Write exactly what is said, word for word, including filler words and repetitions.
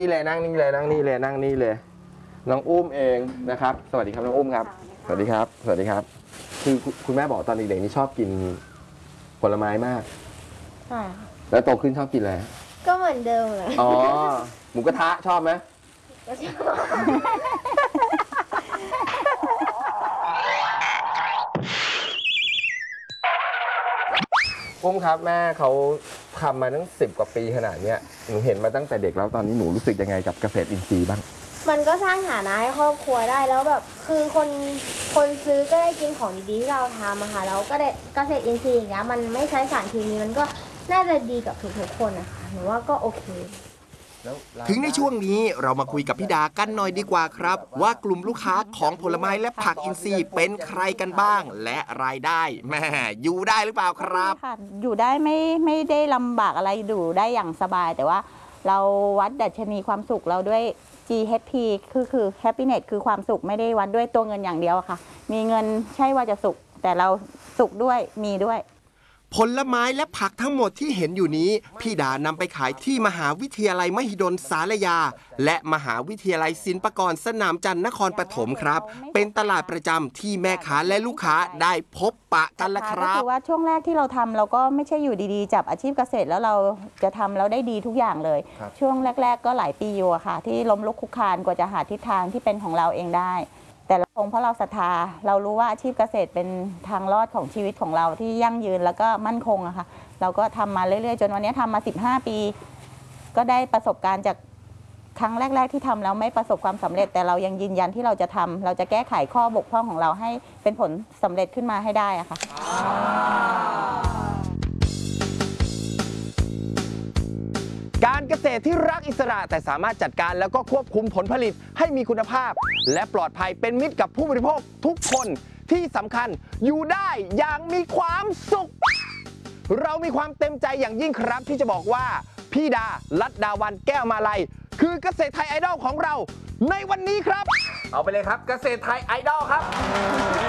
นี่เลยนั่งนี่เลยนั่งนี่เลยนั่งนี่เลยน้องอุ้มเองนะครับสวัสดีครับน้องอุ้มครับสวัสดีครับสวัสดีครับคือคุณแม่บอกตอนเด็กๆนี่ชอบกินผลไม้มากใช่แล้วโตขึ้นชอบกินอะไรก็เหมือนเดิมเลยอ๋อหมูกระทะชอบไหมก็ชอบอุ้มครับแม่เขาทำมาตั้งสิบกว่าปีขนาดนี้หนูเห็นมาตั้งแต่เด็กแล้วตอนนี้หนูรู้สึกยังไงกับเกษตรอินทรีย์บ้างมันก็สร้างฐานะให้ครอบครัวได้แล้วแบบคือคนคนซื้อก็ได้กินของดีๆที่เราทำอะค่ะแล้วก็ได้เกษตรอินทรีย์อย่างเงี้ยมันไม่ใช้สารเคมีมันก็น่าจะดีกับทุกๆคนนะคะหนูว่าก็โอเคถึงในช่วงนี้เรามาคุยกับพี่ดากันหน่อยดีกว่าครับว่ากลุ่มลูกค้าของผลไม้และผักอินทรีย์เป็นใครกันบ้างและรายได้แม่อยู่ได้หรือเปล่าครับค่ะอยู่ได้ไม่ไม่ได้ลำบากอะไรอยู่ได้อย่างสบายแต่ว่าเราวัดดัชนีความสุขเราด้วย จี เอช พี คือคือ happiness คือความสุขไม่ได้วัดด้วยตัวเงินอย่างเดียวค่ะมีเงินใช่ว่าจะสุขแต่เราสุขด้วยมีด้วยผลไม้และผักทั้งหมดที่เห็นอยู่นี้พี่ดานำไปขายที่มหาวิทยาลัยมหิดลสารยาและมหาวิทยาลัยศิลปากรสนามจันทร์นครปฐมครับเป็นตลาดประจำที่แม่ค้าและลูกค้าได้พบปะกันละครับก็คือว่าช่วงแรกที่เราทำเราก็ไม่ใช่อยู่ดีๆจับอาชีพเกษตรแล้วเราจะทำแล้วได้ดีทุกอย่างเลยช่วงแรกๆก็หลายปีอยู่ค่ะที่ล้มลุกคลุกคลานกว่าจะหาทิศทางที่เป็นของเราเองได้แต่ละคงเพราะเราศรัทธาเรารู้ว่าอาชีพเกษตรเป็นทางรอดของชีวิตของเราที่ยั่งยืนแล้วก็มั่นคงอะค่ะเราก็ทำมาเรื่อยๆจนวันนี้ทำมาสิบห้าปีก็ได้ประสบการณ์จากครั้งแรกๆที่ทำแล้วไม่ประสบความสำเร็จแต่เรายังยืนยันที่เราจะทำเราจะแก้ไขข้อบกพร่องของเราให้เป็นผลสำเร็จขึ้นมาให้ได้อะค่ะการเกษตรที่รักอิสระแต่สามารถจัดการแล้วก็ควบคุมผลผลิตให้มีคุณภาพและปลอดภัยเป็นมิตรกับผู้บริโภคทุกคนที่สำคัญอยู่ได้อย่างมีความสุขเรามีความเต็มใจอย่างยิ่งครับที่จะบอกว่าพี่ดาลัดดาวันแก้วมาลัยคือเกษตรไทยไอดอลของเราในวันนี้ครับเอาไปเลยครับเกษตรไทยไอดอลครับ